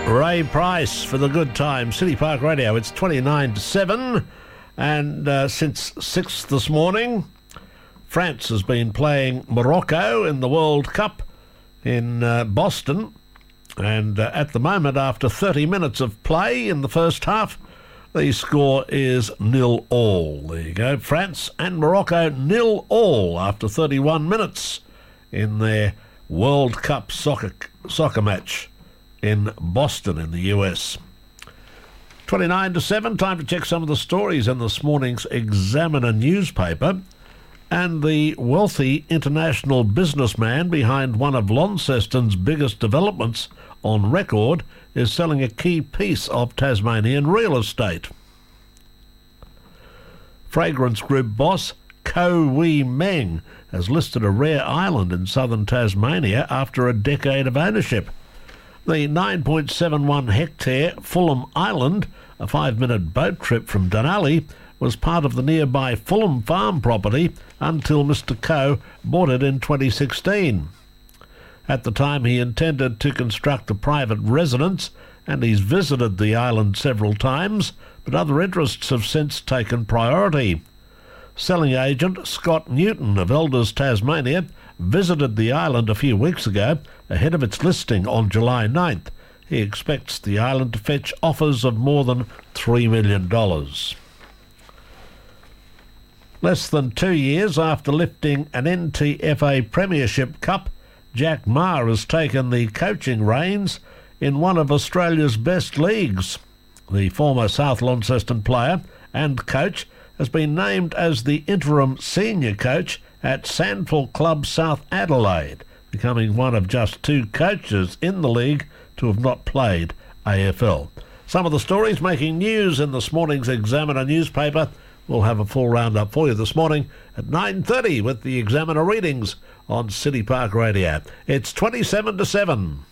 Ray Price for the good time. City Park Radio. It's 29 to 7, and since 6 this morning, France has been playing Morocco in the World Cup in Boston, and at the moment, after 30 minutes of play in the first half, the score is 0-0. There you go. France and Morocco 0-0 after 31 minutes in their World Cup soccer match in Boston in the US. 29 to 7, time to check some of the stories in this morning's Examiner newspaper. And the wealthy international businessman behind one of Launceston's biggest developments on record is selling a key piece of Tasmanian real estate. Fragrance Group boss Koh Wee Meng has listed a rare island in southern Tasmania after a decade of ownership. The 9.71 hectare Fulham Island, a 5-minute boat trip from Dunalley, was part of the nearby Fulham Farm property until Mr. Koh bought it in 2016. At the time, he intended to construct a private residence, and he's visited the island several times, but other interests have since taken priority. Selling agent Scott Newton of Elders, Tasmania, visited the island a few weeks ago ahead of its listing on July 9th. He expects the island to fetch offers of more than $3 million. Less than 2 years after lifting an NTFA Premiership Cup, Jack Ma has taken the coaching reins in one of Australia's best leagues. The former South Launceston player and coach has been named as the interim senior coach at Sandford Club South Adelaide, becoming one of just 2 coaches in the league to have not played AFL. Some of the stories making news in this morning's Examiner newspaper. We'll have a full roundup for you this morning at 9:30 with the Examiner readings on City Park Radio. It's 27 to 7.